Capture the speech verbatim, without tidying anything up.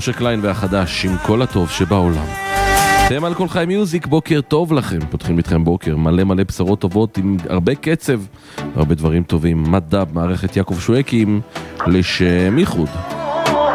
משה קליין והחדש עם כל הטוב שבעולם. אתם על כל חי מיוזיק, בוקר טוב לכם. פותחים איתכם בוקר מלא מלא בשורות טובות עם הרבה קצב, הרבה דברים טובים. מדע, מערכת יעקב שואקים לשם איחוד.